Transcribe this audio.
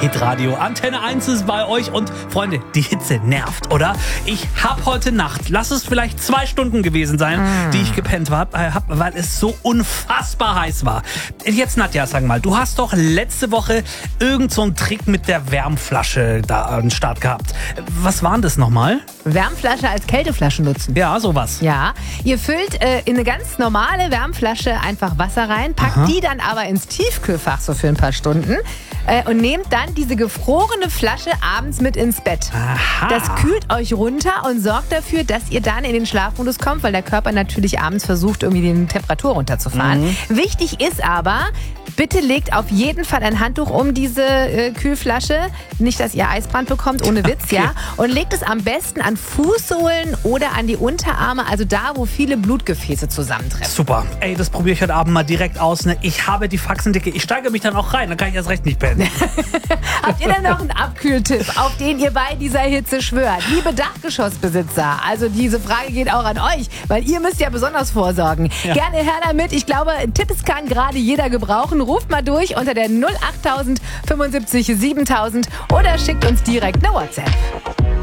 Hitradio. Antenne 1 ist bei euch und Freunde, die Hitze nervt, oder? Ich habe heute Nacht, lass es vielleicht 2 Stunden gewesen sein, die ich gepennt habe, weil es so unfassbar heiß war. Jetzt Nadja, sag mal, du hast doch letzte Woche irgend so einen Trick mit der Wärmflasche da am Start gehabt. Was war denn das nochmal? Wärmflasche als Kälteflasche nutzen. Ja, sowas. Ja, ihr füllt in eine ganz normale Wärmflasche einfach Wasser rein, packt die dann aber ins Tiefkühlfach so für ein paar Stunden und nehmt dann diese gefrorene Flasche abends mit ins Bett. Aha. Das kühlt euch runter und sorgt dafür, dass ihr dann in den Schlafmodus kommt, weil der Körper natürlich abends versucht, irgendwie die Temperatur runterzufahren. Wichtig ist aber, bitte legt auf jeden Fall ein Handtuch um diese Kühlflasche. Nicht, dass ihr Eisbrand bekommt, ohne Witz, Okay. ja. Und legt es am besten an Fußsohlen oder an die Unterarme, also da, wo viele Blutgefäße zusammentreffen. Super. Ey, das probiere ich heute Abend mal direkt aus. Ne? Ich habe die Faxendicke. Ich steigere mich dann auch rein. Dann kann ich erst recht nicht pennen. Habt ihr denn noch einen Abkühltipp, auf den ihr bei dieser Hitze schwört? Liebe Dachgeschossbesitzer, also diese Frage geht auch an euch, weil ihr müsst ja besonders vorsorgen. Ja. Gerne her damit. Ich glaube, Tipps kann gerade jeder gebrauchen. Ruft mal durch unter der 08000 75 7000 oder schickt uns direkt eine WhatsApp.